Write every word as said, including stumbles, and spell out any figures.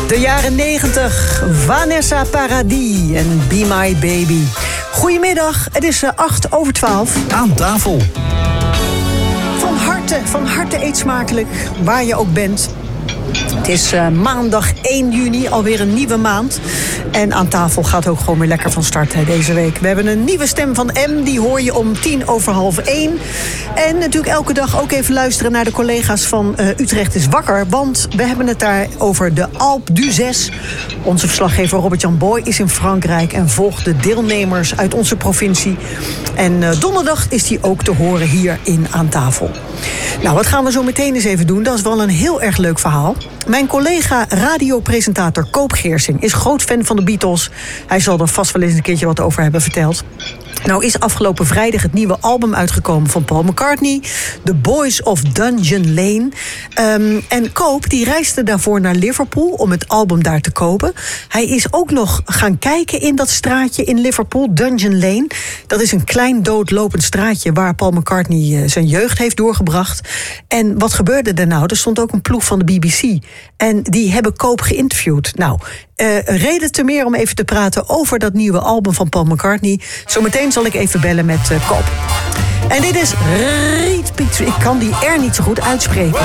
De jaren negentig, Vanessa Paradis en Be My Baby. Goedemiddag, het is acht over twaalf. Aan tafel. Van harte, van harte eet smakelijk, waar je ook bent. Het is uh, maandag één juni, alweer een nieuwe maand. En aan tafel gaat ook gewoon weer lekker van start hè, deze week. We hebben een nieuwe stem van M, die hoor je om tien over half één. En natuurlijk elke dag ook even luisteren naar de collega's van uh, Utrecht is Wakker. Want we hebben het daar over de Alpe d'Huez. Onze verslaggever Robert-Jan Boy is in Frankrijk en volgt de deelnemers uit onze provincie. En uh, donderdag is die ook te horen hier in Aan tafel. Nou, wat gaan we zo meteen eens even doen? Dat is wel een heel erg leuk verhaal. Mijn collega radiopresentator Koop Geersing is groot fan van de Beatles. Hij zal er vast wel eens een keertje wat over hebben verteld. Nou is afgelopen vrijdag het nieuwe album uitgekomen van Paul McCartney. The Boys of Dungeon Lane. Um, en Koop die reisde daarvoor naar Liverpool om het album daar te kopen. Hij is ook nog gaan kijken in dat straatje in Liverpool, Dungeon Lane. Dat is een klein doodlopend straatje waar Paul McCartney uh, zijn jeugd heeft doorgebracht. En wat gebeurde er nou? Er stond ook een ploeg van de B B C. En die hebben Koop geïnterviewd. Nou, uh, reden te meer om even te praten over dat nieuwe album van Paul McCartney. Zometeen zal ik even bellen met uh, Koop. En dit is Reed Piet. Ik kan die R niet zo goed uitspreken.